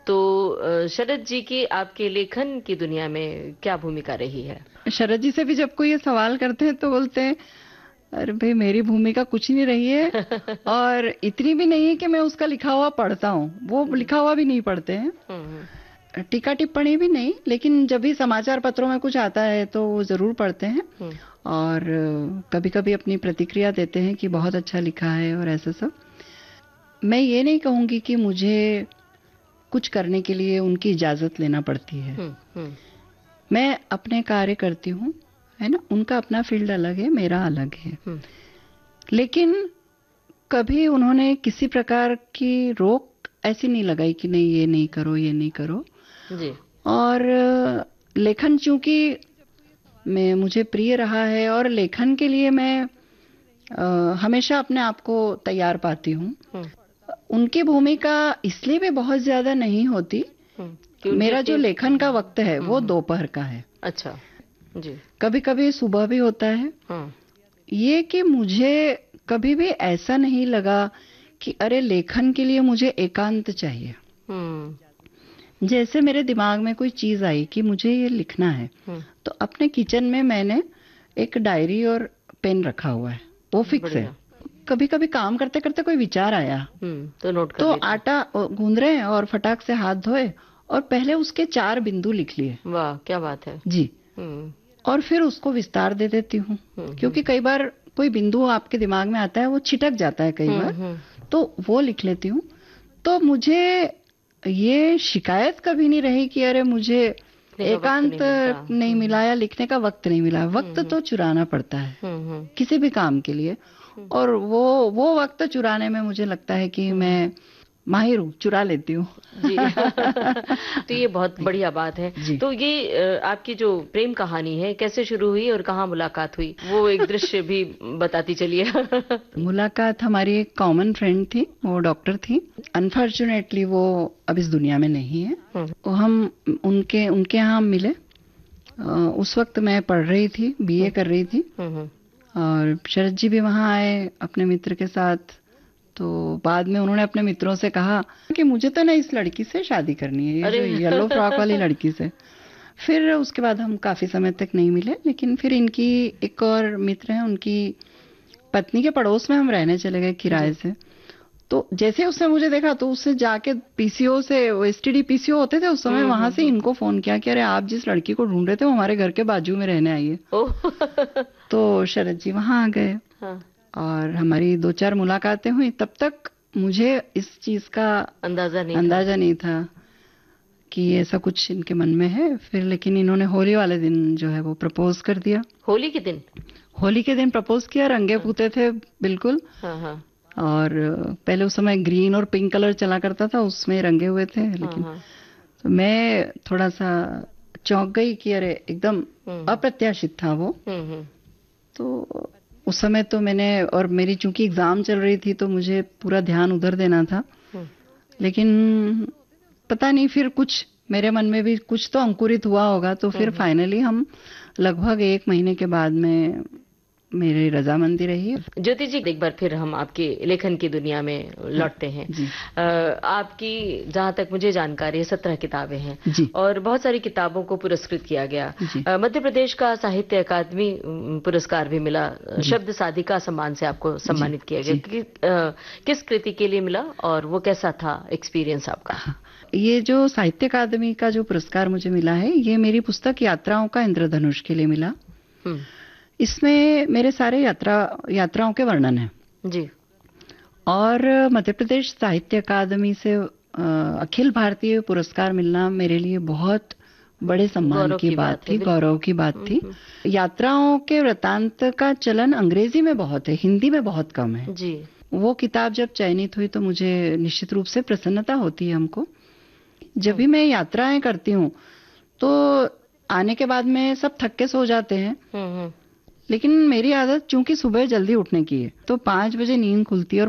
तो शरद जी की आपके लेखन की दुनिया में क्या भूमिका रही है? शरद जी से भी जब कोई ये सवाल करते हैं तो बोलते हैं, अरे भाई मेरी भूमिका कुछ नहीं रही है, और इतनी भी नहीं है कि मैं उसका लिखा हुआ पढ़ता हूँ, वो जी। लिखा हुआ भी नहीं पढ़ते हैं। हम्म। टीका टिप्पणी भी नहीं, लेकिन जब भी समाचार पत्रों में कुछ आता है तो वो जरूर पढ़ते हैं, हम्म। और कभी कभी अपनी प्रतिक्रिया देते हैं कि बहुत अच्छा लिखा है और ऐसा सब। मैं ये नहीं कहूंगी कि मुझे कुछ करने के लिए उनकी इजाजत लेना पड़ती है। हम्म। मैं अपने कार्य करती हूँ, है ना, उनका अपना फील्ड अलग है, मेरा अलग है। लेकिन कभी उन्होंने किसी प्रकार की रोक ऐसी नहीं लगाई कि नहीं ये नहीं करो, ये नहीं करो। जी। और लेखन चूंकि मैं मुझे प्रिय रहा है, और लेखन के लिए मैं हमेशा अपने आप को तैयार पाती हूँ। उनकी भूमिका इसलिए भी बहुत ज्यादा नहीं होती, मेरा जो लेखन का वक्त है वो दोपहर का है। अच्छा। जी। कभी कभी सुबह भी होता है। ये कि मुझे कभी भी ऐसा नहीं लगा कि अरे लेखन के लिए मुझे एकांत चाहिए। जैसे मेरे दिमाग में कोई चीज आई कि मुझे ये लिखना है, तो अपने किचन में मैंने एक डायरी और पेन रखा हुआ है, वो फिक्स है। कभी कभी काम करते करते कोई विचार आया तो नोट कर तो लेते हैं। आटा गूंद रहे हैं और फटाक से हाथ धोए और पहले उसके 4 बिंदु लिख लिए। वाह क्या बात है जी। और फिर उसको विस्तार दे देती हूँ, क्योंकि कई बार कोई बिंदु आपके दिमाग में आता है, वो छिटक जाता है कई बार, तो वो लिख लेती हूँ। तो मुझे ये शिकायत कभी नहीं रही कि अरे मुझे एकांत नहीं मिला या लिखने का वक्त नहीं मिला। वक्त तो चुराना पड़ता है किसी भी काम के लिए, और वो वक्त चुराने में मुझे लगता है कि मैं माहिर हूँ, चुरा लेती हूँ। जी। तो ये बहुत बढ़िया बात है। तो ये आपकी जो प्रेम कहानी है कैसे शुरू हुई और कहाँ मुलाकात हुई, वो एक दृश्य भी बताती चलिए। मुलाकात हमारी एक कॉमन फ्रेंड थी, वो डॉक्टर थी। अनफॉर्चुनेटली वो अब इस दुनिया में नहीं है। तो हम उनके यहाँ मिले। उस वक्त मैं पढ़ रही थी, बीए कर रही थी, और शरद जी भी वहाँ आए अपने मित्र के साथ। तो बाद में उन्होंने अपने मित्रों से कहा कि मुझे तो ना इस लड़की से शादी करनी है, ये जो येलो फ्रॉक वाली लड़की से। फिर उसके बाद हम काफी समय तक नहीं मिले, लेकिन फिर इनकी एक और मित्र हैं, उनकी पत्नी के पड़ोस में हम रहने चले गए किराए से। तो जैसे उसने मुझे देखा तो उससे जाके पीसीओ से, वो एसटीडी पीसीओ होते थे उस समय, वहां से इनको फोन किया कि अरे आप जिस लड़की को ढूंढ रहे थे वो हमारे घर के बाजू में रहने आई है। तो शरद जी वहां आ गए और हमारी 2-4 मुलाकातें हुई। तब तक मुझे इस चीज का अंदाजा नहीं था कि ऐसा कुछ इनके मन में है। फिर लेकिन इन्होंने होली वाले दिन जो है वो प्रपोज कर दिया। होली के दिन प्रपोज किया, रंगे पूते थे बिल्कुल। और पहले उस समय ग्रीन और पिंक कलर चला करता था, उसमें रंगे हुए थे। लेकिन तो मैं थोड़ा सा चौंक गई कि अरे एकदम अप्रत्याशित था वो। तो उस समय तो मैंने, और मेरी चूंकि एग्जाम चल रही थी तो मुझे पूरा ध्यान उधर देना था। लेकिन पता नहीं फिर कुछ मेरे मन में भी कुछ तो अंकुरित हुआ होगा। तो फिर फाइनली हम लगभग 1 महीने के बाद में मेरी रजामंदी रही। ज्योति जी, एक बार फिर हम आपके लेखन की दुनिया में लौटते हैं। आपकी जहाँ तक मुझे जानकारी है 17 किताबें हैं और बहुत सारी किताबों को पुरस्कृत किया गया। मध्य प्रदेश का साहित्य अकादमी पुरस्कार भी मिला, शब्द साधिका सम्मान से आपको सम्मानित किया गया। किस कृति के लिए मिला और वो कैसा था एक्सपीरियंस आपका? ये जो साहित्य अकादमी का जो पुरस्कार मुझे मिला है, ये मेरी पुस्तक यात्राओं का इंद्रधनुष के लिए मिला। इसमें मेरे सारे यात्राओं के वर्णन हैं जी। और मध्य प्रदेश साहित्य अकादमी से अखिल भारतीय पुरस्कार मिलना मेरे लिए बहुत बड़े सम्मान की बात थी, गौरव की बात थी। यात्राओं के वृतांत का चलन अंग्रेजी में बहुत है, हिंदी में बहुत कम है जी। वो किताब जब चयनित हुई तो मुझे निश्चित रूप से प्रसन्नता होती है हमको। जब भी मैं यात्राएं करती हूँ तो आने के बाद में सब थक के सो जाते हैं। लेकिन मेरी आदत चूंकि सुबह जल्दी उठने की है, तो 5 बजे नींद खुलती है और